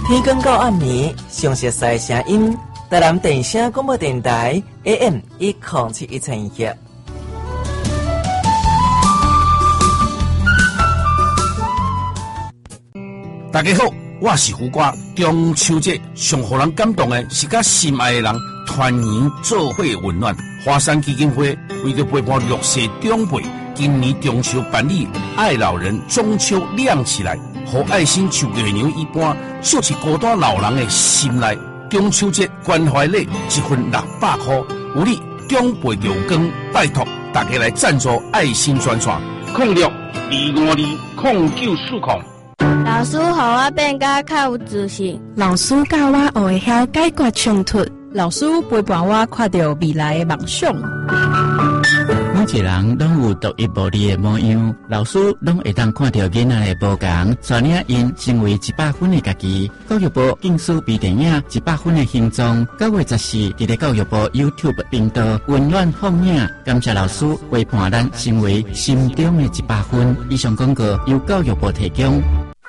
天光到暗暝，详细的声音，台南电声广播电台 AM1071千赫。 大家好，我是胡瓜。中秋节上互人感动的是甲心爱的人团圆做伙温暖。华山基金会为着陪伴弱势长辈，今年中秋办理爱老人中秋亮起来，和爱心像月娘一般，照进孤单老人的心内。中秋节关怀礼一份600块，有你长辈有光，拜托大家来赞助爱心专线06252940。 老师，互我变甲较有自信。 老师教我学会晓解决冲突。老师陪伴我看到未来的梦想。 每一个人拢有独一无二的模样，老师拢会当看到囡仔的不同，带领因成为100分的家己。教育部竞选微电影100分的形状，9月14日在教育部 YouTube 频道温暖放映。感谢老师陪伴咱成为心中的100分。以上广告由教育部提供。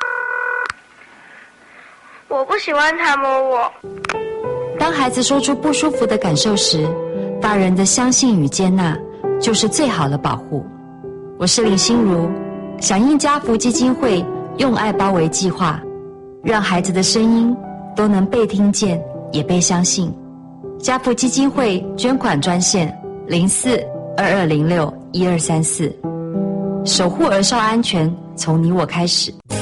我不喜欢他摸我。 当孩子说出不舒服的感受时，大人的相信与接纳就是最好的保护。我是林心如，响应家福基金会用爱包围计划，让孩子的声音都能被听见也被相信。家福基金会捐款专线04-2206-1234，守护儿少安全从你我开始。